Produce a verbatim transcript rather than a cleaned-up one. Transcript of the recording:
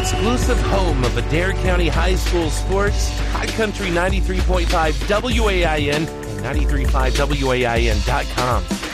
exclusive home of Adair County High School sports, High Country ninety-three point five W A I N and ninety-three point five W A I N dot com.